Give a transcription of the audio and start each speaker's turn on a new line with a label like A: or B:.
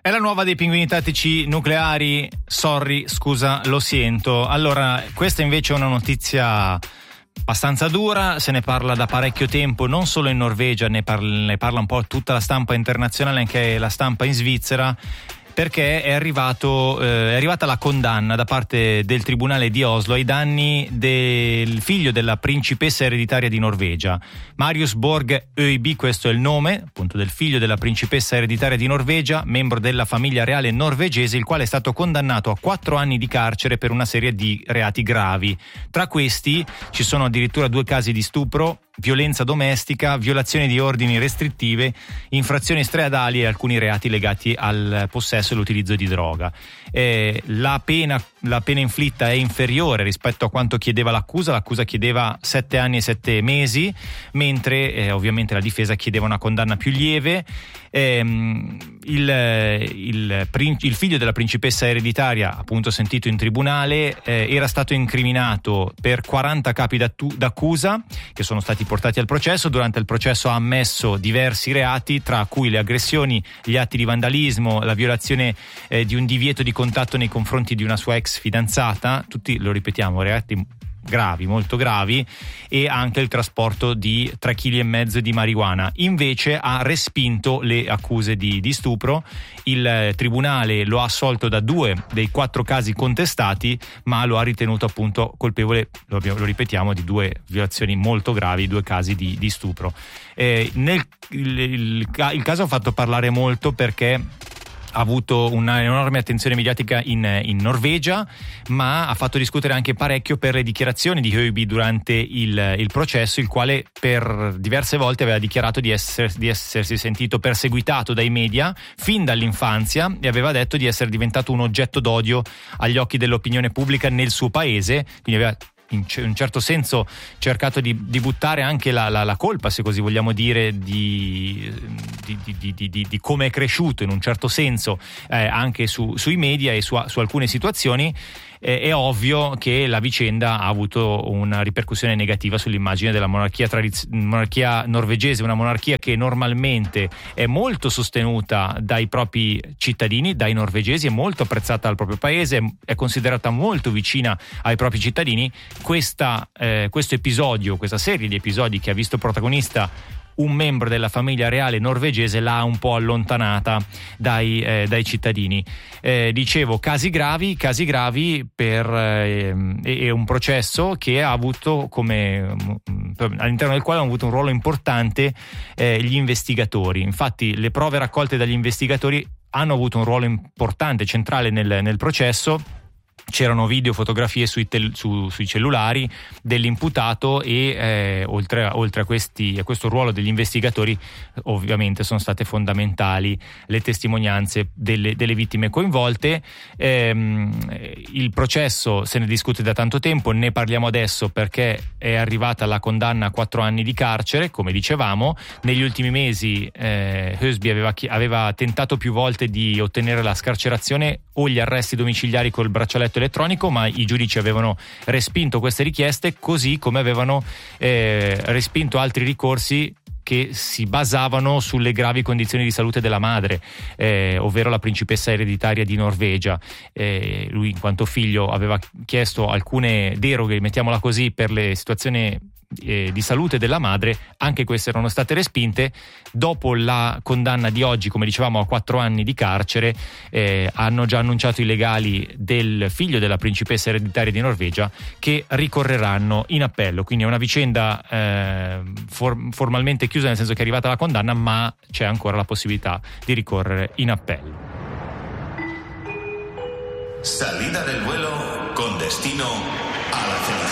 A: È la nuova dei pinguini tattici nucleari, sorry, scusa, lo sento. Allora, questa invece è una notizia abbastanza dura, se ne parla da parecchio tempo, non solo in Norvegia, ne parla un po' tutta la stampa internazionale, anche la stampa in Svizzera, perché è arrivata la condanna da parte del Tribunale di Oslo ai danni del figlio della principessa ereditaria di Norvegia, Marius Borg Øiby, questo è il nome appunto del figlio della principessa ereditaria di Norvegia, membro della famiglia reale norvegese, il quale è stato condannato a 4 anni di carcere per una serie di reati gravi. Tra questi ci sono addirittura 2 casi di stupro, violenza domestica, violazione di ordini restrittive, infrazioni stradali e alcuni reati legati al possesso e l'utilizzo di droga. La pena inflitta è inferiore rispetto a quanto chiedeva l'accusa chiedeva 7 anni e 7 mesi, mentre ovviamente la difesa chiedeva una condanna più lieve. Il figlio della principessa ereditaria, appunto sentito in tribunale, era stato incriminato per 40 capi d'accusa che sono stati portati al processo. Durante il processo ha ammesso diversi reati, tra cui le aggressioni, gli atti di vandalismo, la violazione di un divieto di contatto nei confronti di una sua ex fidanzata, tutti, lo ripetiamo, reati gravi, molto gravi, e anche il trasporto di 3,5 kg di marijuana. Invece ha respinto le accuse di stupro. Il tribunale lo ha assolto da 2 dei 4 casi contestati, ma lo ha ritenuto appunto colpevole, lo ripetiamo, di 2 violazioni molto gravi, 2 casi di stupro. Il caso ha fatto parlare molto perché ha avuto un'enorme attenzione mediatica in Norvegia, ma ha fatto discutere anche parecchio per le dichiarazioni di Øiby durante il processo, il quale per diverse volte aveva dichiarato di essersi sentito perseguitato dai media fin dall'infanzia e aveva detto di essere diventato un oggetto d'odio agli occhi dell'opinione pubblica nel suo paese, quindi aveva in un certo senso cercato di buttare anche la colpa, se così vogliamo dire, di come è cresciuto in un certo senso anche sui media e su alcune situazioni. È ovvio che la vicenda ha avuto una ripercussione negativa sull'immagine della monarchia norvegese, una monarchia che normalmente è molto sostenuta dai propri cittadini, dai norvegesi, è molto apprezzata dal proprio paese, è considerata molto vicina ai propri cittadini. Questo episodio, questa serie di episodi che ha visto protagonista un membro della famiglia reale norvegese, l'ha un po' allontanata dai cittadini. Dicevo, casi gravi per un processo che ha avuto all'interno del quale hanno avuto un ruolo importante gli investigatori. Infatti le prove raccolte dagli investigatori hanno avuto un ruolo importante, centrale nel processo. C'erano video, fotografie sui cellulari dell'imputato e oltre a questo ruolo degli investigatori ovviamente sono state fondamentali le testimonianze delle vittime coinvolte. Il processo se ne discute da tanto tempo, ne parliamo adesso perché è arrivata la condanna a 4 anni di carcere, come dicevamo. Negli ultimi mesi Øiby aveva tentato più volte di ottenere la scarcerazione o gli arresti domiciliari col braccialetto elettronico, ma i giudici avevano respinto queste richieste, così come avevano respinto altri ricorsi che si basavano sulle gravi condizioni di salute della madre, ovvero la principessa ereditaria di Norvegia. Lui, in quanto figlio, aveva chiesto alcune deroghe, mettiamola così, per le situazioni di salute della madre. Anche queste erano state respinte. Dopo la condanna di oggi, come dicevamo, a 4 anni di carcere, hanno già annunciato i legali del figlio della principessa ereditaria di Norvegia che ricorreranno in appello. Quindi è una vicenda formalmente chiusa, nel senso che è arrivata la condanna, ma c'è ancora la possibilità di ricorrere in appello.
B: Salida del vuelo con destino a la felicidad.